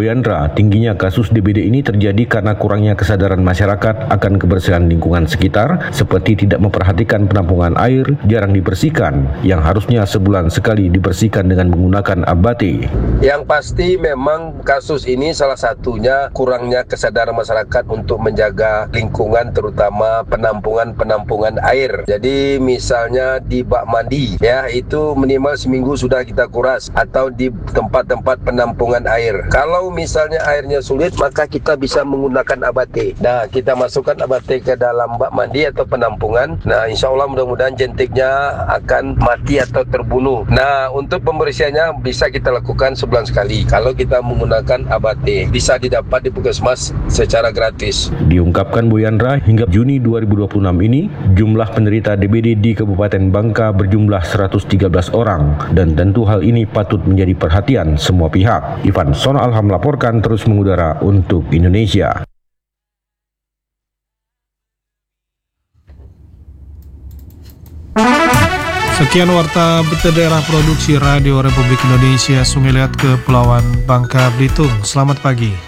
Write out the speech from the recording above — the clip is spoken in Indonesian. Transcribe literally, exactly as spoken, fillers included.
Yandra, tingginya kasus D B D ini terjadi karena kurangnya kesadaran masyarakat akan kebersihan lingkungan sekitar, seperti tidak memperhatikan penampungan air, jarang dibersihkan, yang harusnya sebulan sekali dibersihkan dengan menggunakan abate. Yang pasti memang kasus ini salah satunya kurangnya kesadaran masyarakat untuk menjaga lingkungan, terutama penampungan-penampungan air. Jadi misalnya di bak mandi, ya itu minimal seminggu sudah kita kuras, atau di tempat-tempat penampungan air. Kalau misalnya airnya sulit, maka kita bisa menggunakan abate. Nah, kita masukkan abate ke dalam bak mandi atau penampungan. Nah, insya Allah mudah-mudahan jentiknya akan mati atau terbunuh. Nah, untuk pembersihannya bisa kita lakukan sebulan sekali. Kalau kita menggunakan abate, bisa didapat di puskesmas secara gratis. Diungkapkan Bu Yandra, hingga Juni dua ribu dua puluh enam ini, jumlah penderita D B D di Kabupaten Bangka berjumlah seratus tiga belas orang, dan tentu hal ini patut menjadi perhatian semua pihak. Ivan Sono Alham melaporkan, terus mengudara untuk Indonesia. Sekian warta berita daerah produksi Radio Republik Indonesia Sungai Liat Kepulauan Bangka Belitung. Selamat pagi.